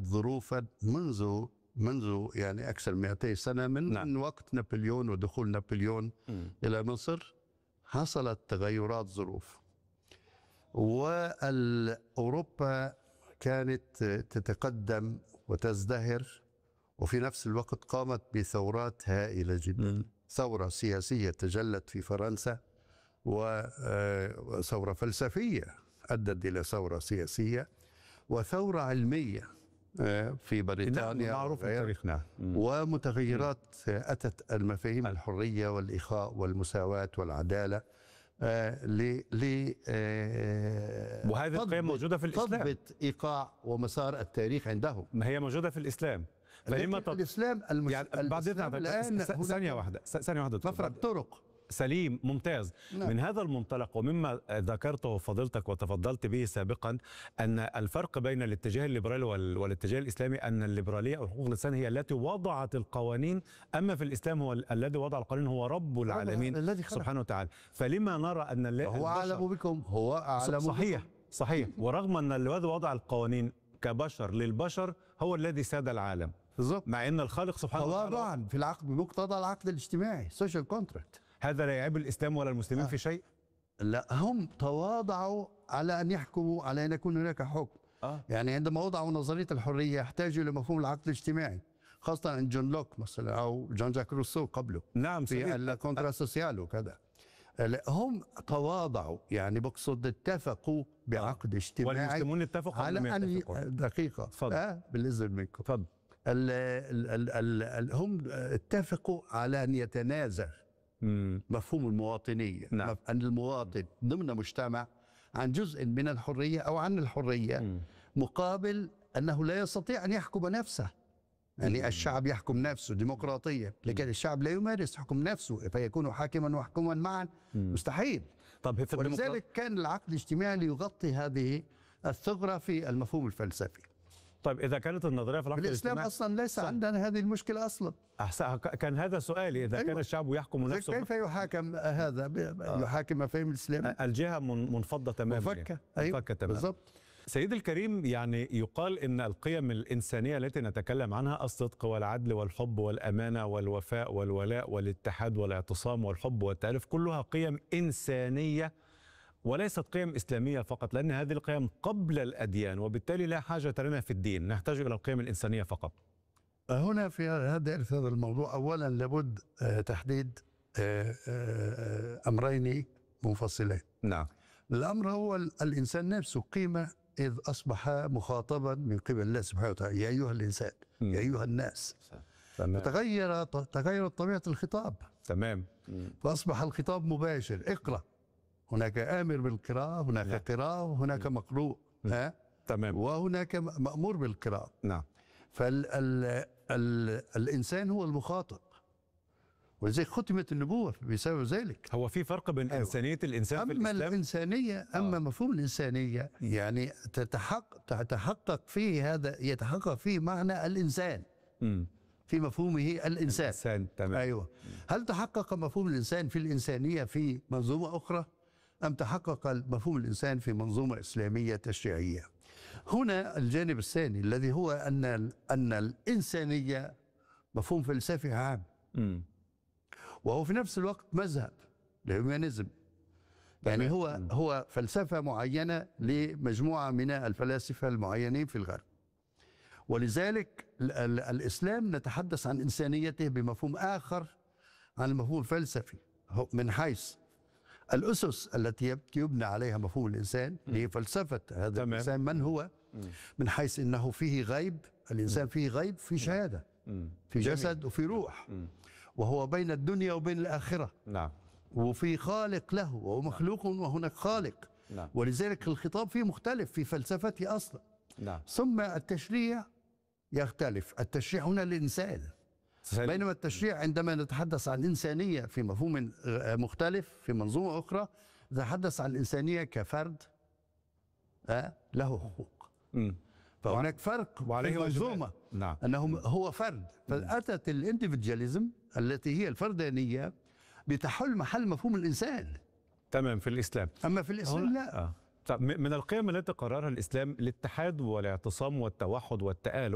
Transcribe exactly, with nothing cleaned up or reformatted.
ظروفا منذ منذ يعني أكثر من مئتي سنة من نعم. وقت نابليون ودخول نابليون م. إلى مصر حصلت تغيرات ظروف، وأوروبا كانت تتقدم وتزدهر، وفي نفس الوقت قامت بثورات هائلة جدا. م. ثورة سياسية تجلت في فرنسا، وثورة فلسفية أدت إلى ثورة سياسية، وثورة علمية في بريطانيا معروف في تاريخنا، ومتغيرات أتت المفاهيم الحرية والإخاء والمساواة والعدالة ل ل وهذه القيم موجودة في الإسلام، تضبط إيقاع ومسار التاريخ عندهم. ما هي موجودة في الإسلام. فلما ط... الإسلام المش... يعني بعد الآن ثانية واحدة ثانية واحدة مفرق طرق. سليم، ممتاز. نعم. من هذا المنطلق ومما ذكرته فضيلتك وتفضلت به سابقا، أن الفرق بين الاتجاه الليبرالي والاتجاه الإسلامي أن الليبرالية أو حقوق الإنسان هي التي وضعت القوانين، أما في الإسلام هو الذي وضع القوانين هو رب العالمين سبحانه وتعالى. فلما نرى أن هو أعلم بكم هو أعلم صحيح بكم. صحيح ورغم أن الذي وضع القوانين كبشر للبشر هو الذي ساد العالم بالضبط، مع أن الخالق سبحانه وتعالى طبعا في العقد بمقتضى العقد الاجتماعي سوشيال كونتراكت. هذا لا يعيب الإسلام ولا المسلمين آه. في شيء؟ لا، هم تواضعوا على أن يحكموا على أن يكون هناك حكم. آه. يعني عندما وضعوا نظرية الحرية احتاجوا إلى مفهوم العقد الاجتماعي، خاصة عند جون لوك مثلا أو جون جاك روسو قبله. نعم في الكونترا سوسيال وكذا. هم تواضعوا، يعني بقصد اتفقوا بعقد آه. اجتماعي، والمسلمون اتفقوا على أن دقيقة آه بالإذن منكم. تفضل. ال ال ال ال هم اتفقوا على أن يتنازل مم. مفهوم المواطنية، نعم. أن المواطن ضمن مجتمع عن جزء من الحرية أو عن الحرية، مم. مقابل أنه لا يستطيع أن يحكم نفسه. يعني مم. الشعب يحكم نفسه ديمقراطية، لكن الشعب لا يمارس حكم نفسه فيكون حاكما وحكما معا، مم. مستحيل. طب ولذلك كان العقد الاجتماعي ليغطي هذه الثغرة في المفهوم الفلسفي. طيب إذا كانت النظرية في العقد الإسلام أصلا ليس عندنا هذه المشكلة أصلا. كان هذا سؤالي، إذا أيوة. كان الشعب يحكم نفسه كيف يحاكم هذا؟ يحاكم مفاهيم الإسلام. الجهة منفضة تماما، مفكة. أيوة. مفكة تماما بالضبط. سيدي الكريم، يعني يقال إن القيم الإنسانية التي نتكلم عنها، الصدق والعدل والحب والأمانة والوفاء والولاء والاتحاد والاعتصام والحب والتألف، كلها قيم إنسانية وليست قيم إسلامية فقط، لأن هذه القيم قبل الأديان، وبالتالي لا حاجة لنا في الدين، نحتاج إلى القيم الإنسانية فقط. هنا في هذا هذا الموضوع أولا لابد تحديد أمرين منفصلين. نعم. الأمر هو الإنسان نفسه قيمة، إذ أصبح مخاطبا من قبل الله سبحانه وتعالى، يا أيها الإنسان، م. يا أيها الناس. تمام. تغير تغيرت طبيعة الخطاب. تمام. فأصبح الخطاب مباشر، اقرأ. هناك آمر بالقراءة، هناك نعم. قراءة، وهناك م. مقروء. ها؟ تمام. وهناك مأمور بالقراءة. نعم. فالإنسان هو المخاطب، ولذلك ختمت النبوة بسبب ذلك. هو في فرق بين أيوة. إنسانية الإنسان أما في الإسلام؟ الإنسانية أما آه. مفهوم الإنسانية يعني تتحقق تتحقق فيه هذا يتحقق فيه معنى الإنسان. م. في مفهومه الإنسان. الإنسان. تمام. أيوة. م. هل تحقق مفهوم الإنسان في الإنسانية في منظومة أخرى، أم تحقق مفهوم الإنسان في منظومة إسلامية تشريعية؟ هنا الجانب الثاني الذي هو أن أن الإنسانية مفهوم فلسفي عام، م. وهو في نفس الوقت مذهب الهيومانيزم. يعني هو م. هو فلسفة معينة لمجموعة من الفلاسفة المعينين في الغرب. ولذلك الإسلام نتحدث عن إنسانيته بمفهوم آخر عن المفهوم الفلسفي، من حيث الأسس التي يبنى عليها مفهوم الإنسان، هي فلسفة هذا تمام. الإنسان من هو، من حيث أنه فيه غيب، الإنسان فيه غيب، في شهادة، في جسد وفي روح، وهو بين الدنيا وبين الآخرة. نعم. وفي خالق له، وهو مخلوق وهناك خالق. نعم. ولذلك الخطاب فيه مختلف في فلسفته أصلا. نعم. ثم التشريع يختلف، التشريع هنا للإنسان، بينما التشريع عندما نتحدث عن إنسانية في مفهوم مختلف في منظومة أخرى، نتحدث عن الإنسانية كفرد له حقوق. م. فهناك فرق في المنظومة. نعم. أنه هو فرد، فأتت الانديفيدواليزم التي هي الفردانية بتحل محل مفهوم الإنسان. تمام. في الإسلام. أما في الإسلام لا. آه. طب من القيم التي قررها الإسلام الاتحاد والاعتصام والتوحد والتآلف.